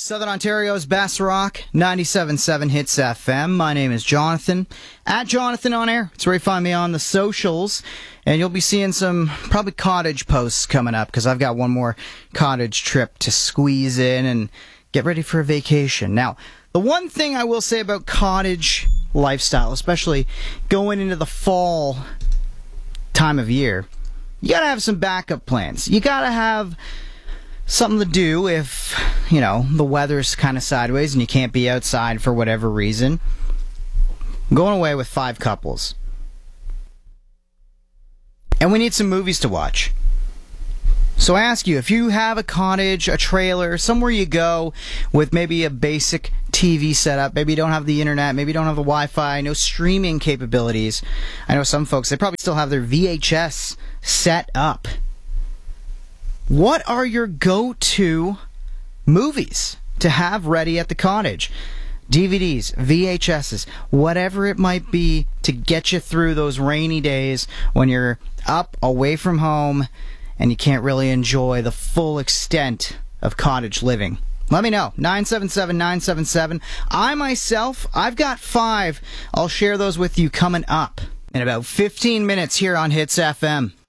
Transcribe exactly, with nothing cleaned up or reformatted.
Southern Ontario's best rock, ninety-seven point seven Hits F M. My name is Jonathan, at Jonathan On Air. It's where you find me on the socials, and you'll be seeing some probably cottage posts coming up, because I've got one more cottage trip to squeeze in and get ready for a vacation. Now, the one thing I will say about cottage lifestyle, especially going into the fall time of year, you gotta have some backup plans. You gotta have something to do if, you know, the weather's kind of sideways and you can't be outside for whatever reason. I'm going away with five couples. And we need some movies to watch. So I ask you, if you have a cottage, a trailer, somewhere you go with maybe a basic T V setup, maybe you don't have the internet, maybe you don't have the Wi-Fi, no streaming capabilities. I know some folks, they probably still have their V H S set up. What are your go-to movies to have ready at the cottage? D V Ds, V H S's, whatever it might be to get you through those rainy days when you're up away from home and you can't really enjoy the full extent of cottage living. Let me know. nine seven seven, nine seven seven. I myself, I've got five. I'll share those with you coming up in about fifteen minutes here on Hits F M.